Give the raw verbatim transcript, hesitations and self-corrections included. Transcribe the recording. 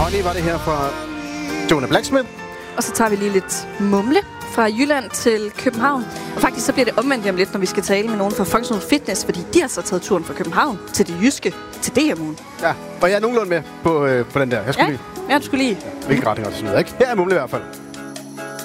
Honey var det her fra Jonah Blacksmith. Og så tager vi lige lidt mumle fra Jylland til København. Og faktisk så bliver det omvendt om lidt, når vi skal tale med nogen fra Functional Fitness, fordi de har så taget turen fra København til det jyske, til D M-ugen. Ja, og jeg er nogenlunde med på, øh, på den der. Jeg skulle ja. lige... Ja, du skulle lige. Hvilken retning og så videre, ikke? Her er mumle i hvert fald.